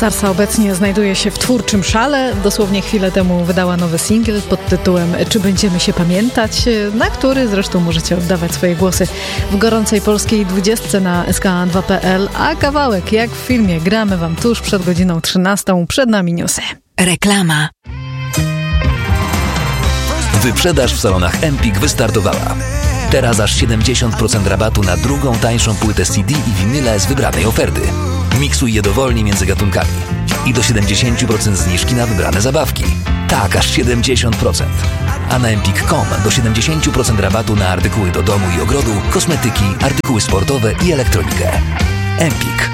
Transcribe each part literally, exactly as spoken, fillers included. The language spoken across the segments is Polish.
Sarsa obecnie znajduje się w twórczym szale. Dosłownie chwilę temu wydała nowy singiel pod tytułem Czy będziemy się pamiętać, na który zresztą możecie oddawać swoje głosy w gorącej polskiej dwudziestce na S K A dwa kropka P L, a kawałek jak w filmie gramy wam tuż przed godziną trzynastą. Przed nami newsy. Reklama. Wyprzedaż w salonach Empik wystartowała. Teraz aż siedemdziesiąt procent rabatu na drugą tańszą płytę C D i winyle z wybranej oferty. Miksuj je dowolnie między gatunkami. I do siedemdziesiąt procent zniżki na wybrane zabawki. Tak, aż siedemdziesiąt procent. A na empik kropka com do siedemdziesiąt procent rabatu na artykuły do domu i ogrodu, kosmetyki, artykuły sportowe i elektronikę. Empik.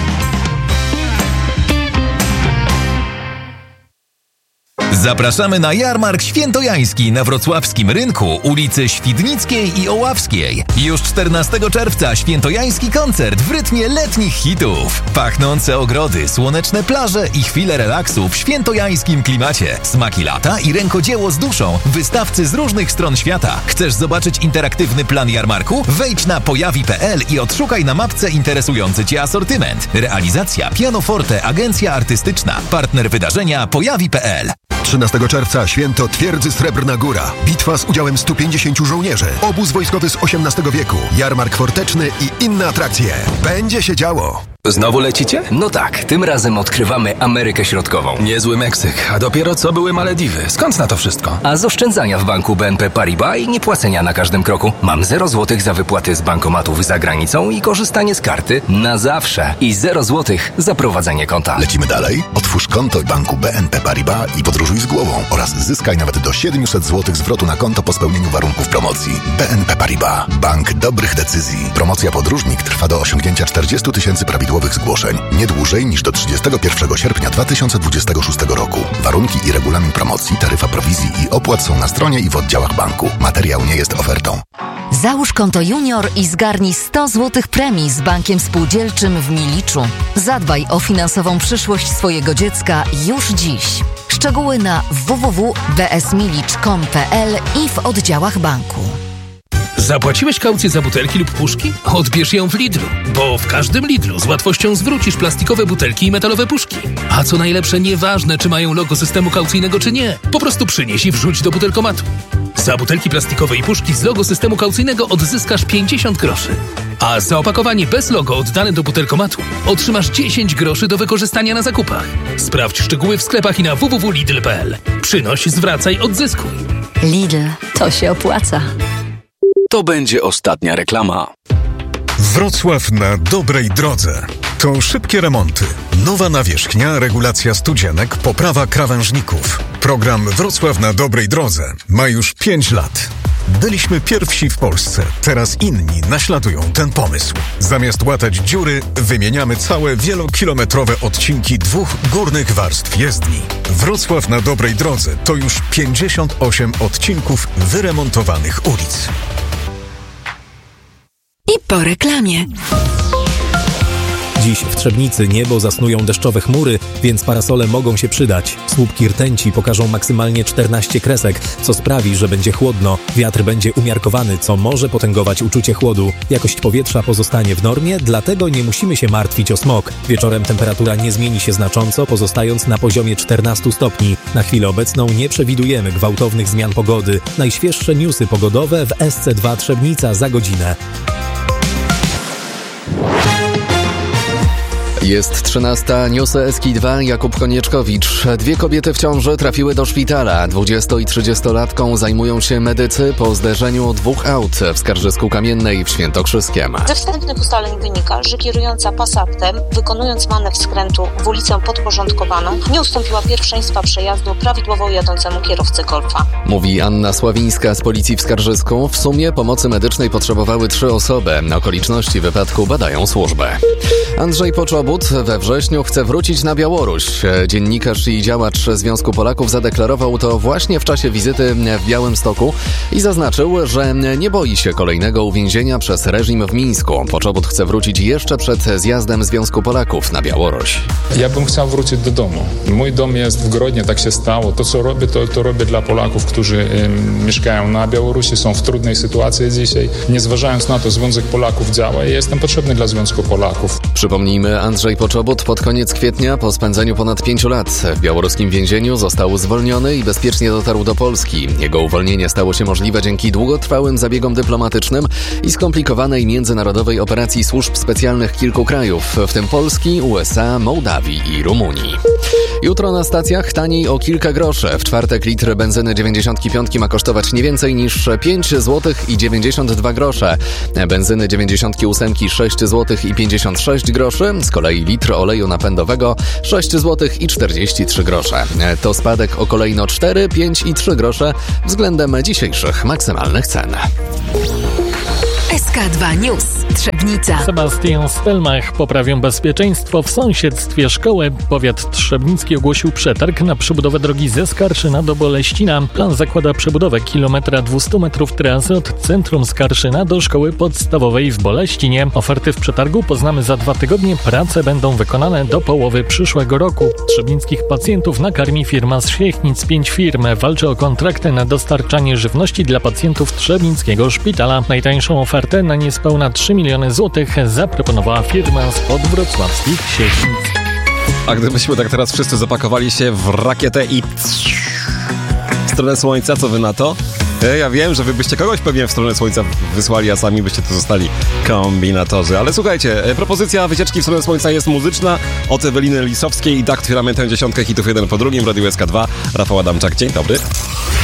Zapraszamy na jarmark świętojański na wrocławskim rynku, ulicy Świdnickiej i Oławskiej. Już czternastego czerwca świętojański koncert w rytmie letnich hitów. Pachnące ogrody, słoneczne plaże i chwile relaksu w świętojańskim klimacie. Smaki lata i rękodzieło z duszą. Wystawcy z różnych stron świata. Chcesz zobaczyć interaktywny plan jarmarku? Wejdź na pojawi kropka P L i odszukaj na mapce interesujący Cię asortyment. Realizacja Pianoforte, agencja artystyczna. Partner wydarzenia pojawi kropka P L. trzynastego czerwca święto Twierdzy Srebrna Góra. Bitwa z udziałem stu pięćdziesięciu żołnierzy. Obóz wojskowy z osiemnastego wieku. Jarmark forteczny i inne atrakcje. Będzie się działo. Znowu lecicie? No tak, tym razem odkrywamy Amerykę Środkową. Niezły Meksyk, a dopiero co były Malediwy. Skąd na to wszystko? A z oszczędzania w banku B N P Paribas i niepłacenia na każdym kroku. Mam zero złotych za wypłaty z bankomatów za granicą i korzystanie z karty na zawsze. I zero złotych za prowadzenie konta. Lecimy dalej? Otwórz konto w banku B N P Paribas i podróżuj z głową oraz zyskaj nawet do siedemset złotych zwrotu na konto po spełnieniu warunków promocji. B N P Paribas. Bank dobrych decyzji. Promocja podróżnik trwa do osiągnięcia czterdziestu tysięcy prawidłowych zgłoszeń. Nie dłużej niż do trzydziestego pierwszego sierpnia dwa tysiące dwudziestego szóstego roku. Warunki i regulamin promocji, taryfa prowizji i opłat są na stronie i w oddziałach banku. Materiał nie jest ofertą. Załóż konto junior i zgarnij sto złotych premii z bankiem spółdzielczym w Miliczu. Zadbaj o finansową przyszłość swojego dziecka już dziś. Szczegóły na w w w kropka b s milicz kropka com kropka p l i w oddziałach banku. Zapłaciłeś kaucję za butelki lub puszki? Odbierz ją w Lidlu, bo w każdym Lidlu z łatwością zwrócisz plastikowe butelki i metalowe puszki. A co najlepsze, nieważne czy mają logo systemu kaucyjnego czy nie, po prostu przynieś i wrzuć do butelkomatu. Za butelki plastikowe i puszki z logo systemu kaucyjnego odzyskasz pięćdziesiąt groszy. A za opakowanie bez logo oddane do butelkomatu otrzymasz dziesięć groszy do wykorzystania na zakupach. Sprawdź szczegóły w sklepach i na w w w kropka lidl kropka p l. Przynoś, zwracaj, odzyskuj. Lidl, to się opłaca. To będzie ostatnia reklama. Wrocław na dobrej drodze. To szybkie remonty, nowa nawierzchnia, regulacja studzienek, poprawa krawężników. Program Wrocław na dobrej drodze ma już pięć lat. Byliśmy pierwsi w Polsce, teraz inni naśladują ten pomysł. Zamiast łatać dziury, wymieniamy całe wielokilometrowe odcinki dwóch górnych warstw jezdni. Wrocław na dobrej drodze to już pięćdziesiąt osiem odcinków wyremontowanych ulic. I po reklamie. Dziś w Trzebnicy niebo zasnują deszczowe chmury, więc parasole mogą się przydać. Słupki rtęci pokażą maksymalnie czternaście kresek, co sprawi, że będzie chłodno. Wiatr będzie umiarkowany, co może potęgować uczucie chłodu. Jakość powietrza pozostanie w normie, dlatego nie musimy się martwić o smog. Wieczorem temperatura nie zmieni się znacząco, pozostając na poziomie czternastu stopni. Na chwilę obecną nie przewidujemy gwałtownych zmian pogody. Najświeższe newsy pogodowe w S C dwa Trzebnica za godzinę. Jest trzynasta, newsy S K dwa, Jakub Konieczkowicz. Dwie kobiety w ciąży trafiły do szpitala. dwudziesto- i trzydziestolatką zajmują się medycy po zderzeniu dwóch aut w Skarżysku-Kamiennej w Świętokrzyskiem. Ze wstępnych ustaleń wynika, że kierująca Passatem, wykonując manewr skrętu w ulicę podporządkowaną, nie ustąpiła pierwszeństwa przejazdu prawidłowo jadącemu kierowcy Golfa. Mówi Anna Sławińska z Policji w Skarżysku. W sumie pomocy medycznej potrzebowały trzy osoby. Okoliczności wypadku badają służby. Andrzej Poczobut we wrześniu chce wrócić na Białoruś. Dziennikarz i działacz Związku Polaków zadeklarował to właśnie w czasie wizyty w Białymstoku i zaznaczył, że nie boi się kolejnego uwięzienia przez reżim w Mińsku. Poczobut chce wrócić jeszcze przed zjazdem Związku Polaków na Białoruś. Ja bym chciał wrócić do domu. Mój dom jest w Grodnie, tak się stało. To, co robię, to, to robię dla Polaków, którzy ym, mieszkają na Białorusi, są w trudnej sytuacji dzisiaj. Nie zważając na to, Związek Polaków działa i jestem potrzebny dla Związku Polaków. Przypomnijmy, Andrzej Andrzej Poczobut pod koniec kwietnia po spędzeniu ponad pięciu lat w białoruskim więzieniu został zwolniony i bezpiecznie dotarł do Polski. Jego uwolnienie stało się możliwe dzięki długotrwałym zabiegom dyplomatycznym i skomplikowanej międzynarodowej operacji służb specjalnych kilku krajów, w tym Polski, U S A, Mołdawii i Rumunii. Jutro na stacjach taniej o kilka groszy. W czwartek litr benzyny dziewięćdziesiątki piątki ma kosztować nie więcej niż pięć złotych i dziewięćdziesiąt dwa grosze. Benzyny dziewięćdziesiątki ósemki sześć złotych i pięćdziesiąt sześć groszy. Z kolei litr oleju napędowego sześć złotych i czterdzieści trzy grosze. To spadek o kolejno cztery, pięć i trzy grosze względem dzisiejszych maksymalnych cen. S K dwa News. Trzebnica. Sebastian Stelmach poprawią bezpieczeństwo w sąsiedztwie szkoły. Powiat trzebnicki ogłosił przetarg na przebudowę drogi ze Skarszyna do Boleścina. Plan zakłada przebudowę kilometra dwieście metrów trasy od centrum Skarszyna do szkoły podstawowej w Boleścinie. Oferty w przetargu poznamy za dwa tygodnie. Prace będą wykonane do połowy przyszłego roku. Trzebnickich pacjentów nakarmi firma z Siechnic. Pięć firm walczy o kontrakty na dostarczanie żywności dla pacjentów trzebnickiego szpitala. Najtańszą ofertę na niespełna trzy miliony złotych zaproponowała firma spod wrocławskich Siechnic. A gdybyśmy tak teraz wszyscy zapakowali się w rakietę i w stronę Słońca, co wy na to? Ja wiem, że wy byście kogoś pewnie w stronę Słońca wysłali, a sami byście to zostali kombinatorzy. Ale słuchajcie, propozycja wycieczki w stronę Słońca jest muzyczna od Eweliny Lisowskiej i tak otwieramy tę dziesiątkę hitów jeden po drugim w Radiu S K dwa. Rafał Adamczak, dzień dobry.